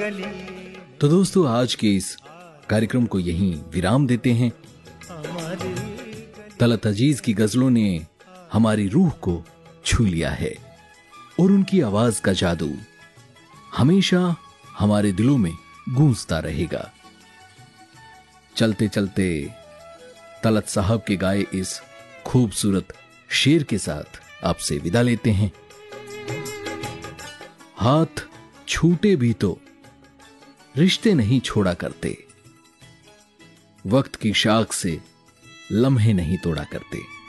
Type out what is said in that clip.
तो दोस्तों, आज के इस कार्यक्रम को यहीं विराम देते हैं। तलत अजीज की गजलों ने हमारी रूह को छू लिया है और उनकी आवाज का जादू हमेशा हमारे दिलों में गूंजता रहेगा। चलते चलते तलत साहब के गाए इस खूबसूरत शेर के साथ आपसे विदा लेते हैं। हाथ छूटे भी तो रिश्ते नहीं छोड़ा करते, वक्त की शाख से लम्हे नहीं तोड़ा करते।